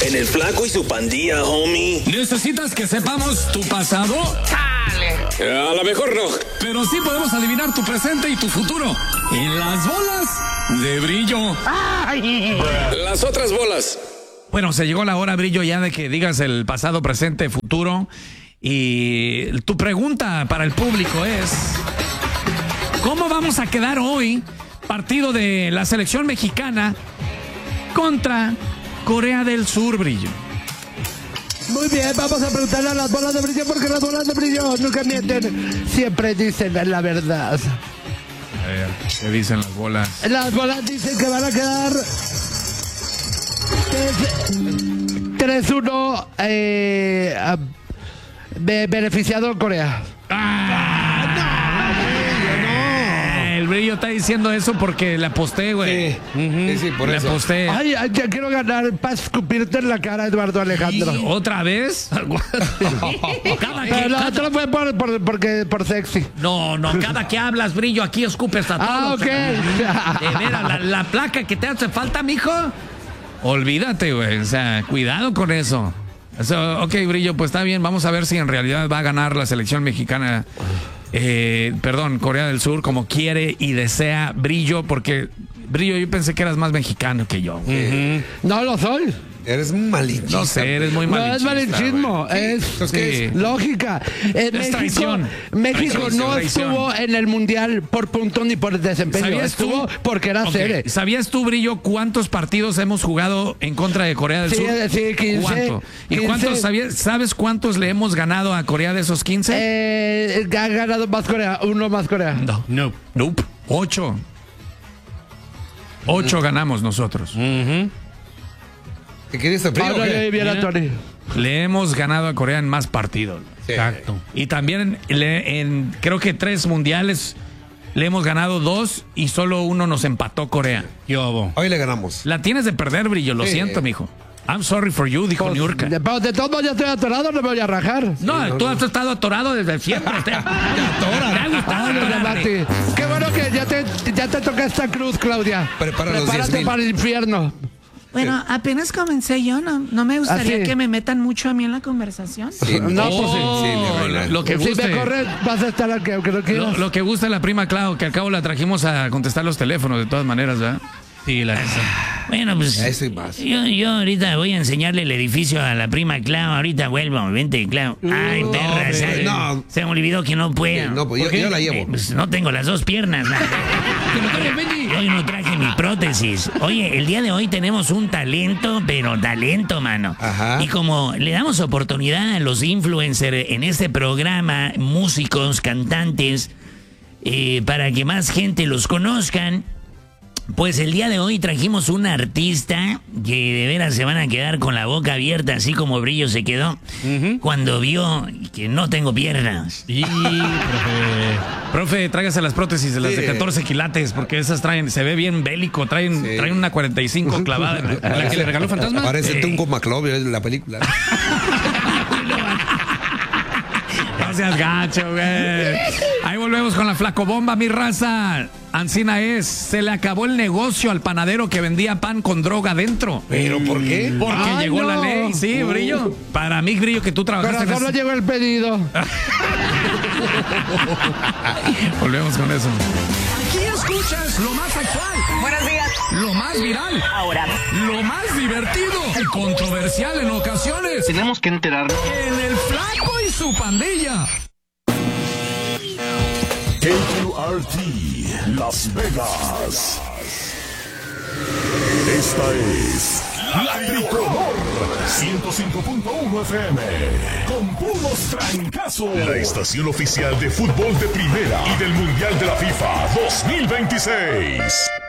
En el Flaco y su pandilla, homie. ¿Necesitas que sepamos tu pasado? A lo mejor no. Pero sí podemos adivinar tu presente y tu futuro. En las bolas de Brillo. Las otras bolas. Bueno, se llegó la hora, Brillo, ya de que digas el pasado, presente, futuro. Y tu pregunta para el público es: ¿cómo vamos a quedar hoy? Partido de la selección mexicana contra Corea del Sur, Brillo. Muy bien, vamos a preguntarle a las bolas de Brillo, porque las bolas de Brillo nunca mienten, siempre dicen la verdad. A ver, ¿qué dicen las bolas? Las bolas dicen que van a quedar 3-1 beneficiado Corea. El Brillo está diciendo eso porque le aposté, güey. Sí, por le eso. aposté. Ay, ya quiero ganar para escupirte en la cara, Eduardo Alejandro. ¿Otra vez? Pero la otra fue por sexy. No, cada que hablas, Brillo, aquí escupes a todos. Ah, ok. De veras, la placa que te hace falta, mijo. Olvídate, güey. O sea, cuidado con eso. Ok, Brillo, pues está bien. Vamos a ver si en realidad va a ganar la selección mexicana. Corea del Sur, como quiere y desea, Brillo, porque Brillo, yo pensé que eras más mexicano que yo. No lo soy. Eres un malinchista. No sé, eres muy malinchista. No es malinchismo, es lógica. Traición. México no traición. estuvo en el mundial por punto ni por desempeño. Estuvo porque era sede. ¿Sabías tú, Brillo, cuántos partidos hemos jugado en contra de Corea del Sur? Sí, 15. ¿Cuánto? ¿Y 15. cuántos sabes cuántos le hemos ganado a Corea de esos 15? Ha ganado más Corea, uno más Corea. No. Nope. 8. 8 ganamos nosotros. ¿Te quieres el frío o qué? Le hemos ganado a Corea en más partidos. Sí. Exacto. Y también en creo que 3 mundiales le hemos ganado 2 y solo 1 nos empató Corea. Hoy le ganamos. La tienes de perder, Brillo, lo siento, mijo. I'm sorry for you, dijo Niurka. De todos modos ya estoy atorado, no me voy a rajar. No, tú has estado atorado desde siempre. Me ha gustado atorarte. Qué bueno que ya te toca esta cruz, Claudia. Prepárate para el infierno. Bueno, apenas comencé yo, no me gustaría que me metan mucho a mí en la conversación. Sí, No, pues sí. Lo que Si guste. me corres, vas a estar aquí, aunque no quieras. Lo que gusta la prima Clau, que al cabo la trajimos a contestar los teléfonos de todas maneras, ¿verdad? Sí, la Bueno, pues Eso y más. yo ahorita voy a enseñarle el edificio a la prima Clau. Ahorita vuelvo, vente, Clau. Ay, perra, se me olvidó que no puedo. No, pues yo la llevo. Pues no tengo las 2 piernas. Hoy no traje mi prótesis. Oye, el día de hoy tenemos un talento, pero talento, mano. Ajá. Y como le damos oportunidad a los influencers en este programa, músicos, cantantes, para que más gente los conozcan, pues el día de hoy trajimos un artista que de veras se van a quedar con la boca abierta, así como Brillo se quedó cuando vio que no tengo piernas. Y, profe, tráigase las prótesis de las de 14 quilates, porque esas se ve bien bélico, traen una 45 clavada. ¿La que le regaló Fantasma? Parece Tunco McClovey en la película. No seas gacho, güey. Ahí volvemos con la flacobomba, mi raza. Ancina se le acabó el negocio al panadero que vendía pan con droga dentro. ¿Pero por qué? Porque llegó la ley, sí, Brillo. Para mí, Brillo, que tú trabajaste Pero solo llegó el pedido. Volvemos con eso. Aquí escuchas lo más actual. Buenos días. Lo más viral. Ahora. Lo más divertido. Y controversial en ocasiones. Tenemos que enterarnos. En el Flaco y su pandilla. KQRT Las Vegas. Esta es La Tricolor 105.1 FM. Con puros trancazos. La estación oficial de fútbol de primera y del Mundial de la FIFA 2026.